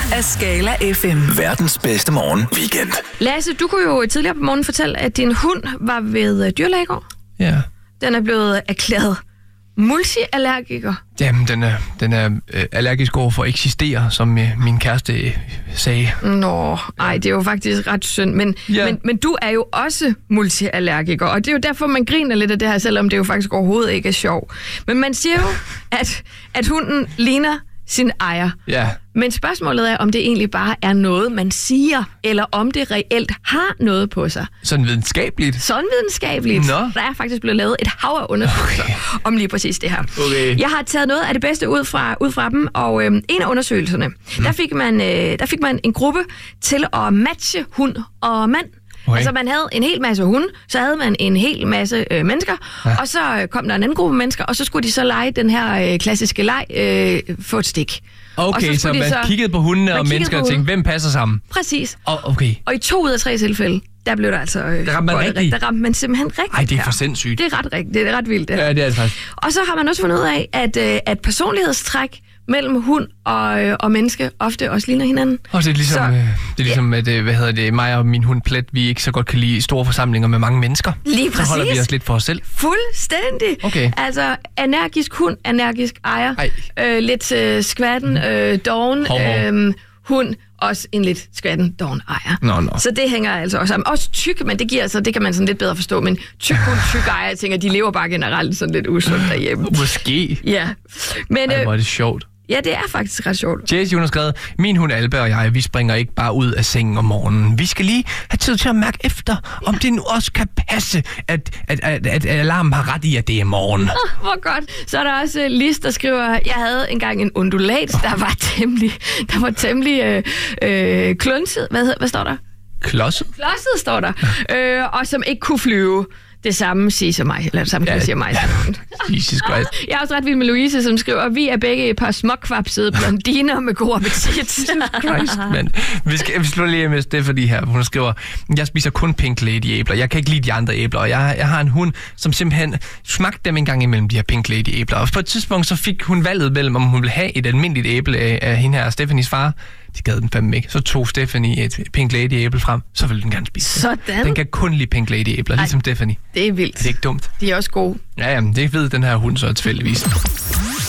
af Skala FM. Verdens bedste morgen-weekend. Lasse, du kunne jo tidligere på morgen fortælle, at din hund var ved dyrlæge i går. Ja. Den er blevet erklæret multiallergiker. Jamen, den er allergisk over for at eksistere, som min kæreste sagde. Nå, ej, det er jo faktisk ret synd. Men du er jo også multiallergiker, og det er jo derfor, man griner lidt af det her, selvom det jo faktisk overhovedet ikke er sjov. Men man siger jo, at hunden ligner sin ejer. Ja. Men spørgsmålet er, om det egentlig bare er noget, man siger, eller om det reelt har noget på sig. Sådan videnskabeligt? Sådan videnskabeligt. Nå. Der er faktisk blevet lavet et hav af undersøgelser om lige præcis det her. Okay. Jeg har taget noget af det bedste ud fra dem, og en af undersøgelserne, der fik man en gruppe til at matche hund og mand. Okay. Altså man havde en hel masse hunde, så havde man en hel masse mennesker, og så kom der en anden gruppe mennesker, og så skulle de så lege den her klassiske leg, få et stik. Okay, så man kiggede på hundene og mennesker og tænkte, hvem passer sammen? Præcis. Okay. Og i 2 ud af 3 tilfælde, der blev der altså... Der ramte man rigtigt? Der ramte man simpelthen rigtigt. Ej, det er for sindssygt. Det er ret rigtigt. Det er ret vildt. Ja, det er det faktisk. Og så har man også fundet ud af, at personlighedstræk mellem hund og menneske ofte også ligner hinanden. Og det er ligesom, at mig og min hund Plet, vi ikke så godt kan lide store forsamlinger med mange mennesker. Lige præcis. Så holder vi os lidt for os selv. Fuldstændig. Okay. Altså, energisk hund, energisk ejer. Lidt skvatten, doven, hund, også en lidt skvatten, doven ejer. Nå. Så det hænger altså også sammen. Også tyk, men det giver altså, det kan man sådan lidt bedre forstå. Men tyk hund, tyk ejer, jeg tænker, de lever bare generelt sådan lidt usundt derhjemme. Måske. Ja. Men, hvor er det sjovt. Ja, det er faktisk ret sjovt. Jesse, hun har skrevet, min hund Alba og jeg, vi springer ikke bare ud af sengen om morgenen. Vi skal lige have tid til at mærke efter, om det nu også kan passe, at alarmen har ret i, at det er morgen. Hvor godt. Så er der også Lis, der skriver, jeg havde engang en undulat, der var temmelig klunset. Hvad står der? Klodset? Klodset står der. Og som ikke kunne flyve. Det samme siger mig, eller det samme kan sige mig. Jesus Christ. Jeg er også ret vild med Louise, som skriver, vi er begge et par småkvapsede blondiner med god appetit. Jesus Christ, mand. Vi slår lige med Stephanie her. Hun skriver, jeg spiser kun Pink Lady æbler. Jeg kan ikke lide de andre æbler. Og jeg har en hund, som simpelthen smagte dem en gang imellem, de her Pink Lady æbler. Og på et tidspunkt, så fik hun valget mellem, om hun ville have et almindeligt æble af hende her, Stephanies far. De gad den fandme ikke. Så tog Stephanie et Pink Lady æble frem, så ville den gerne spise. Sådan. Den kan kun lide Pink Lady æbler, ligesom Stephanie. Det er vildt. Det er ikke dumt. De er også gode. Ja, jamen, det ved den her hund så tilfældigvis.